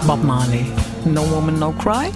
Bob Marley. No Woman, No Cry.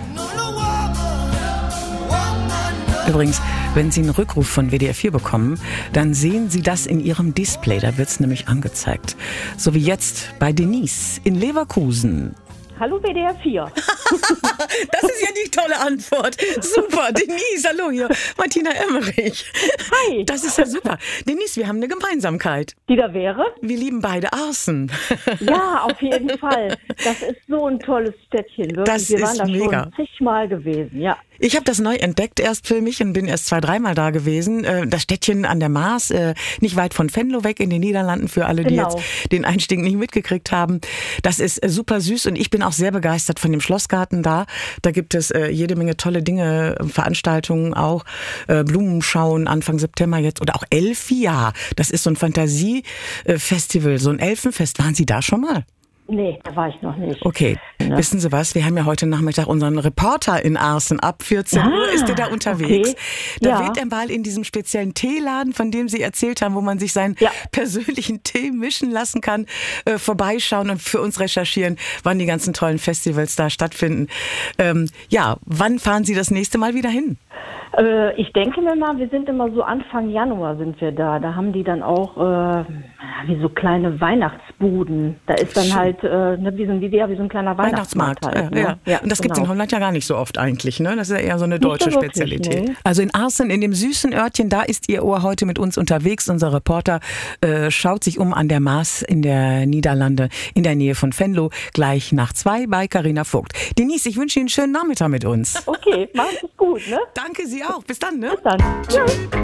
Übrigens, wenn Sie einen Rückruf von WDR 4 bekommen, dann sehen Sie das in Ihrem Display. Da wird es nämlich angezeigt. So wie jetzt bei Denise in Leverkusen. Hallo WDR 4. Das ist ja die tolle Antwort. Super, Denise, hallo hier, Martina Emmerich. Hi. Das ist ja super. Denise, wir haben eine Gemeinsamkeit. Die da wäre? Wir lieben beide Arsen. Ja, auf jeden Fall. Das ist so ein tolles Städtchen. Wirklich. Das Wir ist waren da mega. schon zigmal gewesen, ja. Ich habe das neu entdeckt erst für mich und bin erst 2-3 Mal da gewesen. Das Städtchen an der Maas, nicht weit von Venlo weg in den Niederlanden, für alle, die jetzt den Einstieg nicht mitgekriegt haben. Das ist super süß und ich bin auch sehr begeistert von dem Schlossgarten da. Da gibt es jede Menge tolle Dinge, Veranstaltungen auch, Blumenschauen Anfang September jetzt oder auch Elfia. Das ist so ein Fantasiefestival, so ein Elfenfest. Waren Sie da schon mal? Nee, da war ich noch nicht. Okay, wissen Sie was? Wir haben ja heute Nachmittag unseren Reporter in Arsen. Ab 14 Uhr ist der da unterwegs. Okay. Da wird er mal in diesem speziellen Teeladen, von dem Sie erzählt haben, wo man sich seinen persönlichen Tee mischen lassen kann, vorbeischauen und für uns recherchieren, wann die ganzen tollen Festivals da stattfinden. Wann fahren Sie das nächste Mal wieder hin? Ich denke mir mal, wir sind immer so Anfang Januar sind wir da. Da haben die dann auch wie so kleine Weihnachtsbuden. Da ist dann halt wie so ein kleiner Weihnachtsmarkt. Halt, ne? Ja. Und das gibt's in Holland ja gar nicht so oft eigentlich. Ne? Das ist ja eher so eine deutsche Spezialität. Nee. Also in Arsen, in dem süßen Örtchen, da ist Ihr Ohr heute mit uns unterwegs. Unser Reporter schaut sich um an der Maas in der Niederlande, in der Nähe von Venlo, gleich nach 2 bei Carina Vogt. Denise, ich wünsche Ihnen einen schönen Nachmittag mit uns. Okay, macht es gut, ne? Danke, Sie auch. Bis dann, ne? Bis dann. Tschüss.